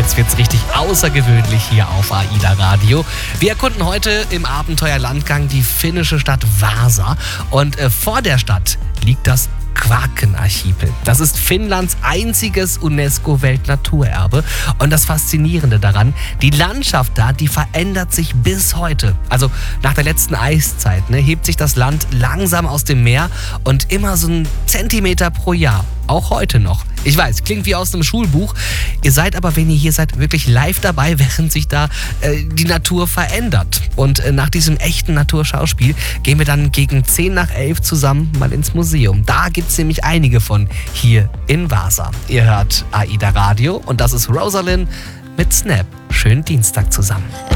jetzt wird's richtig außergewöhnlich hier auf AIDA Radio. Wir erkunden heute im Abenteuerlandgang die finnische Stadt Vaasa. Und vor der Stadt liegt das Kvarkenarchipel. Das ist Finnlands einziges UNESCO-Weltnaturerbe. Und das Faszinierende daran, die Landschaft da, die verändert sich bis heute. Also nach der letzten Eiszeit hebt sich das Land langsam aus dem Meer und immer so einen Zentimeter pro Jahr. Auch heute noch. Ich weiß, klingt wie aus einem Schulbuch. Ihr seid aber, wenn ihr hier seid, wirklich live dabei, während sich da die Natur verändert. Und nach diesem echten Naturschauspiel gehen wir dann gegen 10 nach 11 zusammen mal ins Museum. Da gibt es nämlich einige von hier in Vaasa. Ihr hört AIDA Radio und das ist Rosalind mit Snap. Schönen Dienstag zusammen.